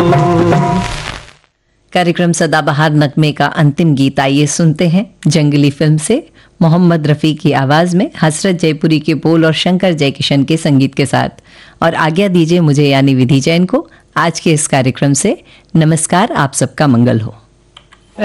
कार्यक्रम सदाबहार नगमे का अंतिम गीत आइए सुनते हैं जंगली फिल्म से, मोहम्मद रफ़ी की आवाज़ में, हसरत जयपुरी के बोल और शंकर जयकिशन के संगीत के साथ। और आज्ञा दीजिए मुझे यानी विधि जैन को आज के इस कार्यक्रम से। नमस्कार, आप सबका मंगल हो।